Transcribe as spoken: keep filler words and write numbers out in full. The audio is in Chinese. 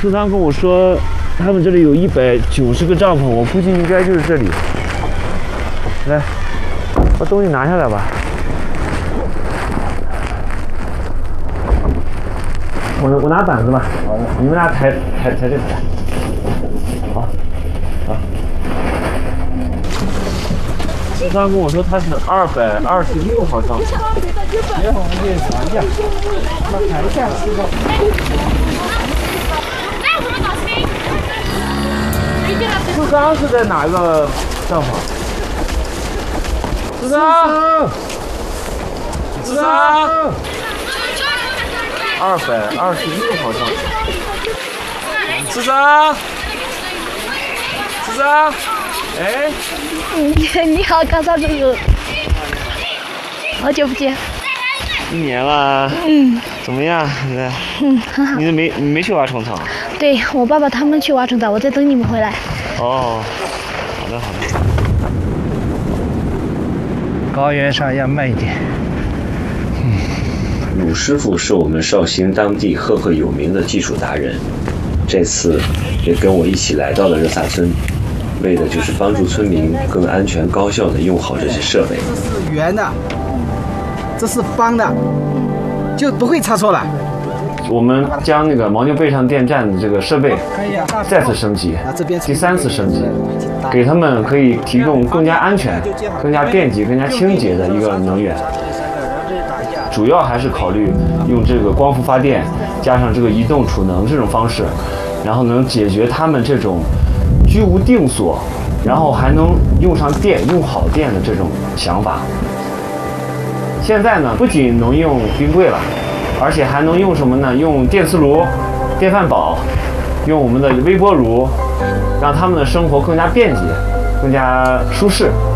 苏汤跟我说，他们这里有一百九十个帐篷，我估计应该就是这里。来，把东西拿下来吧。我我拿板子吧，好的，你们俩抬抬抬这个。好，好。苏汤跟我说他是二百二十六号帐篷。别往那边传下，那抬下知道。苏桑是在哪个帐篷？苏桑，苏桑，二百二十六号帐篷。苏桑，苏桑，哎， 你你好，刚才这个，好久不见。 一年了。 嗯。 怎么样？ 嗯，很好。 你没你没去挖虫草？ 对，我爸爸他们去挖虫草，我在等你们回来。 哦，好的好的。 高原上要慢一点。 嗯，鲁师傅是我们绍兴当地赫赫有名的技术达人，这次也跟我一起来到了热萨村，为的就是帮助村民更安全高效地用好这些设备。 这是圆的，这是方的，就不会插错了。 我们将那个牦牛背上电站的这个设备再次升级，第三次升级，给他们可以提供更加安全、更加便捷、更加清洁的一个能源。主要还是考虑用这个光伏发电，加上这个移动储能这种方式，然后能解决他们这种居无定所，然后还能用上电、用好电的这种想法。现在呢，不仅能用冰柜了。而且还能用什么呢？用电磁炉、电饭煲，用我们的微波炉，让他们的生活更加便捷、更加舒适。